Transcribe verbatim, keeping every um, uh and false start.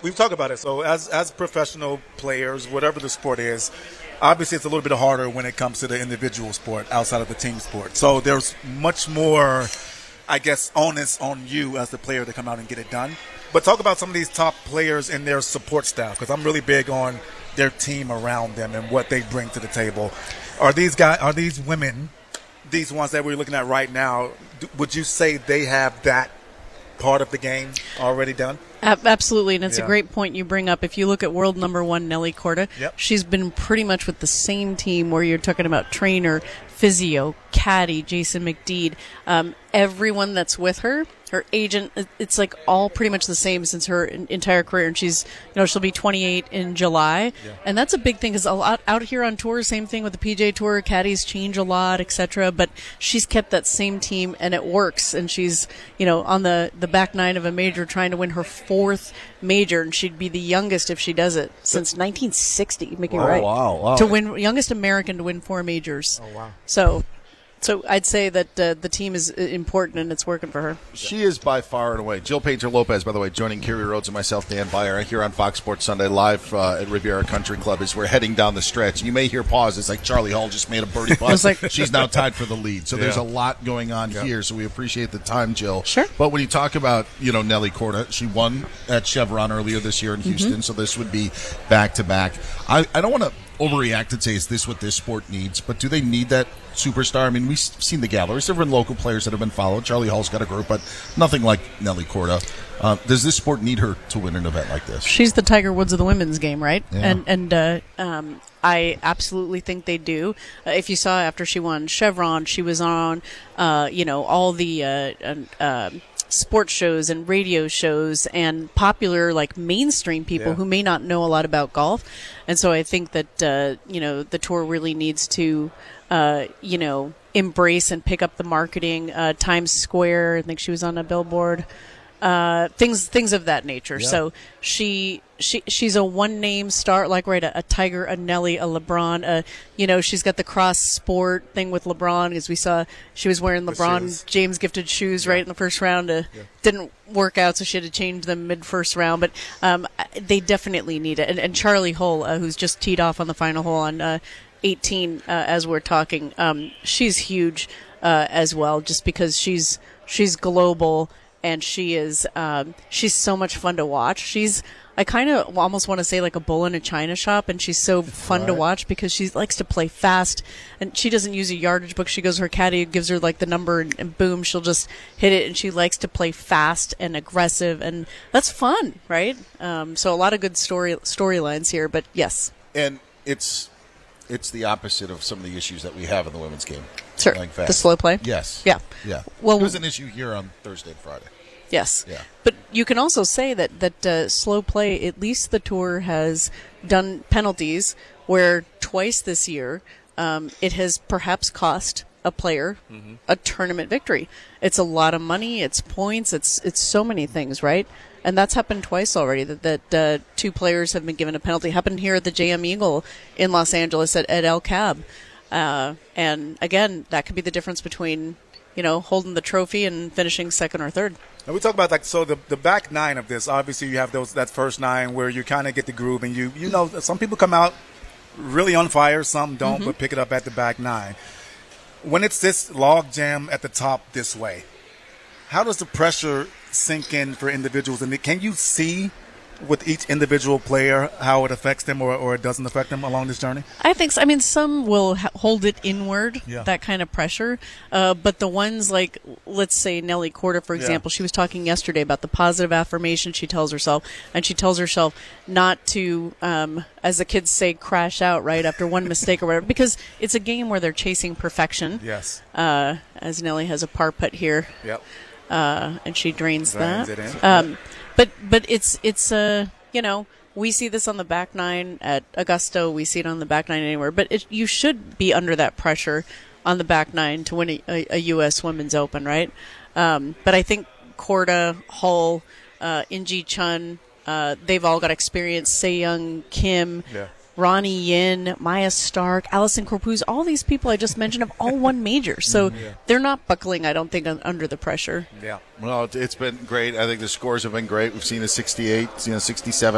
we've talked about it. So as as professional players, whatever the sport is, obviously it's a little bit harder when it comes to the individual sport outside of the team sport. So there's much more, I guess, onus on you as the player to come out and get it done. But talk about some of these top players and their support staff, because I'm really big on their team around them and what they bring to the table. Are these guys, are these women, these ones that we're looking at right now, would you say they have that part of the game already done? Absolutely, and it's Yeah. a great point you bring up. If you look at world number one, Nelly Korda, Yep. she's been pretty much with the same team where you're talking about trainer, physio, caddy, Jason McDeed, um, everyone that's with her, her agent, it's like all pretty much the same since her entire career. And she's, you know, she'll be twenty-eight in July. Yeah. And that's a big thing because a lot out here on tour, same thing with the P G A Tour, caddies change a lot, et cetera. But she's kept that same team and it works. And she's, you know, on the, the back nine of a major trying to win her fourth major. And she'd be the youngest if she does it since nineteen sixty, Mickey Wow, Wright. wow, wow. To win, youngest American to win four majors. Oh, wow. So, so I'd say that uh, the team is important and it's working for her. She is by far and away. Jill Painter Lopez, by the way, joining Kerry Rhodes and myself, Dan Byer, here on Fox Sports Sunday live uh, at Riviera Country Club as we're heading down the stretch. You may hear pauses like Charlie Hall just made a birdie putt. like- She's now tied for the lead. So there's Yeah. a lot going on Yeah. here. So we appreciate the time, Jill. Sure. But when you talk about, you know, Nelly Korda, she won at Chevron earlier this year in Houston. Mm-hmm. So this would be back to back. I I don't want to overreact and say, is this what this sport needs? But do they need that superstar? I mean, we've seen the galleries. There have been local players that have been followed. Charlie Hall's got a group, but nothing like Nelly Korda. Uh, does this sport need her to win an event like this? She's the Tiger Woods of the women's game, right? Yeah. And and uh, um, I absolutely think they do. Uh, if you saw after she won Chevron, she was on, uh, you know, all the uh, uh, uh, sports shows and radio shows and popular like mainstream people Yeah. who may not know a lot about golf. And so I think that uh, you know the tour really needs to uh, you know embrace and pick up the marketing. Uh, Times Square, I think she was on a billboard. Uh, things things of that nature. Yeah. So she she she's a one name star, like right a, a Tiger, a Nelly, a LeBron. A, you know, she's got the cross sport thing with LeBron, as we saw. She was wearing The LeBron shoes. James gifted shoes Yeah. right in the first round. Uh, Didn't work out, so she had to change them mid first round. But um, they definitely need it. And, and Charlie Hull, uh, who's just teed off on the final hole on uh, eighteen, uh, as we're talking, um, she's huge uh, as well, just because she's she's global. And she is, um, she's so much fun to watch. She's, I kind of almost want to say like a bull in a china shop, and she's so fun to right. watch because she likes to play fast, and she doesn't use a yardage book. She goes, her caddy gives her like the number, and, and boom, she'll just hit it, and she likes to play fast and aggressive, and that's fun, right? Um, so a lot of good story storylines here, but yes. And it's it's the opposite of some of the issues that we have in the women's game. Sure. Playing fast. The slow play? Yes. Yeah. Yeah. Well- it was an issue here on Thursday and Friday. Yes. Yeah. But you can also say that that uh, slow play, at least the tour has done penalties where twice this year um, it has perhaps cost a player Mm-hmm. a tournament victory. It's a lot of money. It's points. It's it's so many things, right? And that's happened twice already. That that uh, two players have been given a penalty. Happened here at the J M Eagle in Los Angeles at, at El Cab. Uh, and again, that could be the difference between, you know, holding the trophy and finishing second or third. And we talk about like so the the back nine of this. Obviously, you have those that first nine where you kind of get the groove, and you you know some people come out really on fire, some don't, but pick it up at the back nine. When it's this log jam at the top this way, how does the pressure sink in for individuals? And can you see with each individual player how it affects them or, or it doesn't affect them along this journey? I think so. I mean, some will ha- hold it inward, Yeah. that kind of pressure. Uh, but the ones like, let's say Nelly Korda, for Yeah. example, she was talking yesterday about the positive affirmation she tells herself, and she tells herself not to, um, as the kids say, crash out right after one mistake or whatever, because it's a game where they're chasing perfection. Yes. Uh, as Nelly has a par putt here, Yep. uh, and she drains, Drains that. it in. Um, but but it's it's uh you know, we see this on the back nine at Augusta. We see it on the back nine anywhere. But it, you should be under that pressure on the back nine to win a, a, a U S Women's Open, right? Um, but I think Korda, Hull, uh, Inji Chun, uh, they've all got experience. Se Young, Kim, Yeah. Ronnie Yin, Maya Stark, Allison Corpuz, all these people I just mentioned have all won majors. So they're not buckling, I don't think, un- under the pressure. Yeah. Well, it- it's been great. I think the scores have been great. We've seen a sixty-eight, seen a sixty-seven.